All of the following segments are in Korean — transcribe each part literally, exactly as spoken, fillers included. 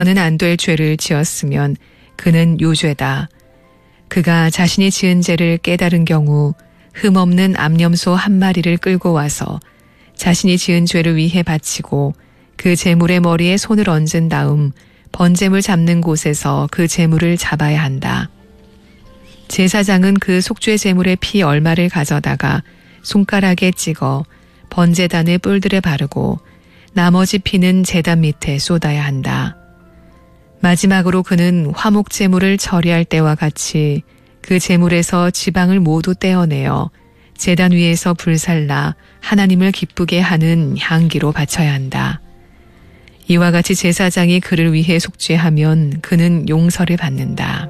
는 안 될 죄를 지었으면 그는 유죄다. 그가 자신이 지은 죄를 깨달은 경우 흠없는 암염소 한 마리를 끌고 와서 자신이 지은 죄를 위해 바치고 그 제물의 머리에 손을 얹은 다음 번제물 잡는 곳에서 그 제물을 잡아야 한다. 제사장은 그 속죄 제물의 피 얼마를 가져다가 손가락에 찍어 번제단의 뿔들에 바르고 나머지 피는 제단 밑에 쏟아야 한다. 마지막으로 그는 화목 제물을 처리할 때와 같이 그 제물에서 지방을 모두 떼어내어 제단 위에서 불살라 하나님을 기쁘게 하는 향기로 바쳐야 한다. 이와 같이 제사장이 그를 위해 속죄하면 그는 용서를 받는다.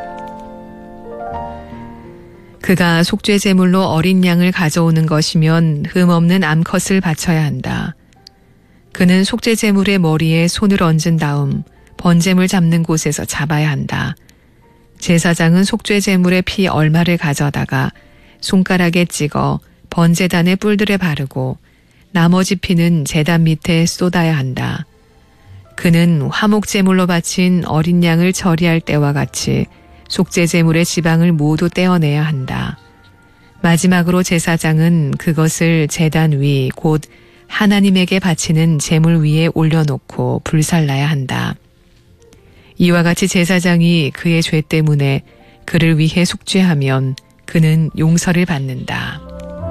그가 속죄 제물로 어린 양을 가져오는 것이면 흠없는 암컷을 바쳐야 한다. 그는 속죄 제물의 머리에 손을 얹은 다음 번제물 잡는 곳에서 잡아야 한다. 제사장은 속죄 제물의 피 얼마를 가져다가 손가락에 찍어 번제단의 뿔들에 바르고 나머지 피는 제단 밑에 쏟아야 한다. 그는 화목 제물로 바친 어린 양을 처리할 때와 같이 속죄 제물의 지방을 모두 떼어내야 한다. 마지막으로 제사장은 그것을 제단 위 곧 하나님에게 바치는 제물 위에 올려놓고 불살라야 한다. 이와 같이 제사장이 그의 죄 때문에 그를 위해 속죄하면 그는 용서를 받는다.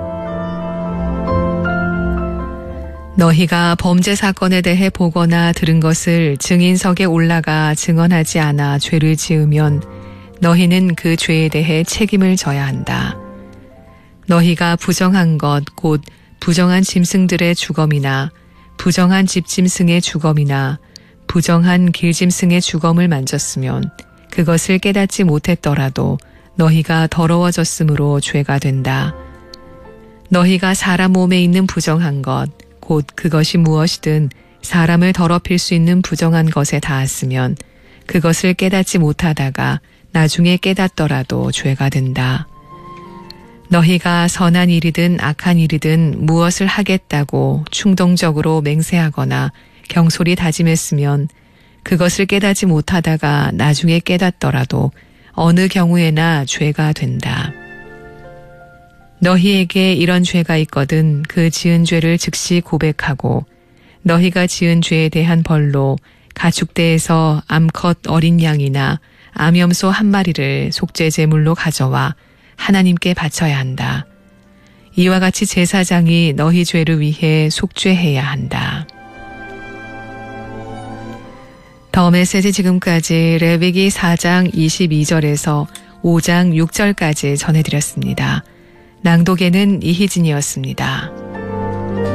너희가 범죄 사건에 대해 보거나 들은 것을 증인석에 올라가 증언하지 않아 죄를 지으면 너희는 그 죄에 대해 책임을 져야 한다. 너희가 부정한 것, 곧 부정한 짐승들의 주검이나 부정한 집짐승의 주검이나 부정한 길짐승의 주검을 만졌으면 그것을 깨닫지 못했더라도 너희가 더러워졌으므로 죄가 된다. 너희가 사람 몸에 있는 부정한 것, 곧 그것이 무엇이든 사람을 더럽힐 수 있는 부정한 것에 닿았으면 그것을 깨닫지 못하다가 나중에 깨닫더라도 죄가 된다. 너희가 선한 일이든 악한 일이든 무엇을 하겠다고 충동적으로 맹세하거나 경솔히 다짐했으면 그것을 깨닫지 못하다가 나중에 깨닫더라도 어느 경우에나 죄가 된다. 너희에게 이런 죄가 있거든 그 지은 죄를 즉시 고백하고 너희가 지은 죄에 대한 벌로 가축대에서 암컷 어린 양이나 암염소 한 마리를 속죄 제물로 가져와 하나님께 바쳐야 한다. 이와 같이 제사장이 너희 죄를 위해 속죄해야 한다. 더 메시지 지금까지 레위기 사 장 이십이 절에서 오 장 육 절까지 전해드렸습니다. 낭독에는 이희진이었습니다.